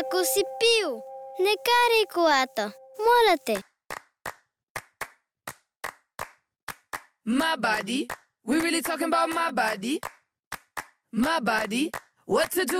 Aku si Piu. Nekari kuato. Molate. My body. We really talking about my body. My body. What to do